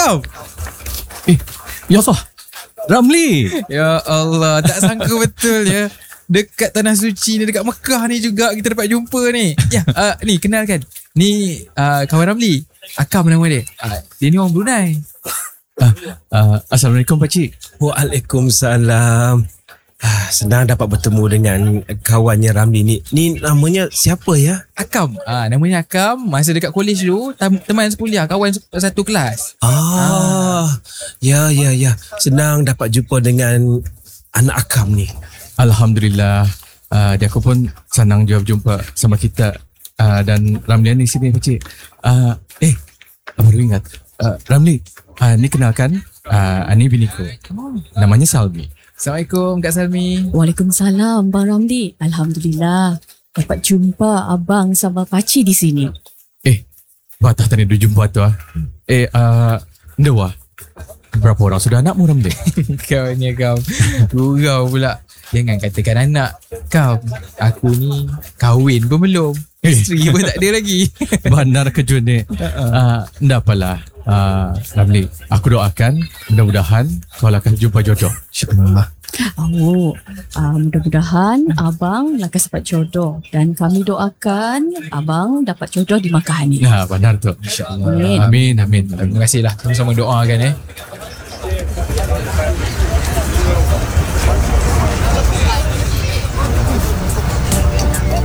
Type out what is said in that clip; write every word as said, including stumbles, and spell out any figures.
Akam. Eh, ya Allah, Ramli. Ya Allah, tak sangka betul ya. Dekat Tanah Suci ni, dekat Mekah ni juga kita dapat jumpa ni. Ya, uh, ni kenalkan. Ni uh, kawan Ramli. Akam nama dia. Uh, dia ni orang Brunei. Uh, uh, Assalamualaikum pakcik. Waalaikumsalam. Ah, senang dapat bertemu dengan kawannya Ramli ni. Ni namanya siapa ya? Akam. Ah, namanya Akam. Masa dekat kolej dulu, tam- teman sekuliah, kawan satu kelas. Ah, ya ya ya. Senang dapat jumpa dengan anak Akam ni. Alhamdulillah. Uh, dia aku pun senang jawab jumpa sama kita uh, dan Ramli ni sini pakcik. Uh, eh, baru ingat. Uh, Ramli, uh, ni kenalkan. Uh, ni biniku. Namanya Salmi. Assalamualaikum Kak Salmi. Waalaikumsalam Bang Ramli. Alhamdulillah dapat jumpa abang sama pakcik di sini. Eh, batah tadi dua jumpa tu ah. Eh, uh, Dewa. Berapa orang sudah anakmu Ramli? Kau ni kau. Gurau pula. Jangan katakan anak. Kau, aku ni kahwin pun belum. Isteri pun tak ada lagi. Benar kejut ni. Uh, tak apalah. Uh, Ramli, aku doakan mudah-mudahan kau akan jumpa jodoh. InsyaAllah. Oh, uh, mudah-mudahan abang akan dapat jodoh dan kami doakan abang dapat jodoh di Makkah ni. Ya, benar tu. InsyaAllah. Amin. Amin, amin. Terima kasihlah. Sama-sama doakan eh.